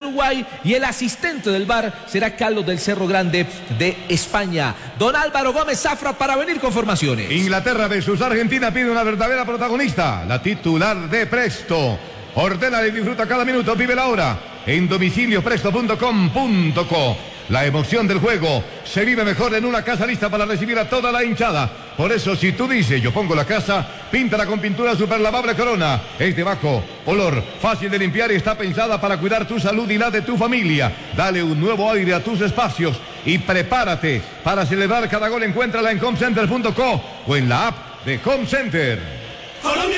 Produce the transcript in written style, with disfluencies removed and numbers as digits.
Uruguay y el asistente del VAR será Carlos del Cerro Grande de España. Don Álvaro Gómez Zafra para venir con formaciones. Inglaterra versus Argentina pide una verdadera protagonista, la titular de Presto. Ordena y disfruta cada minuto, vive la hora en domiciliopresto.com.co. La emoción del juego se vive mejor en una casa lista para recibir a toda la hinchada. Por eso, si tú dices, yo pongo la casa, píntala con pintura superlavable Corona. Es de bajo olor, fácil de limpiar y está pensada para cuidar tu salud y la de tu familia. Dale un nuevo aire a tus espacios y prepárate para celebrar cada gol. Encuéntrala en homecenter.co o en la app de Home Center. Colombia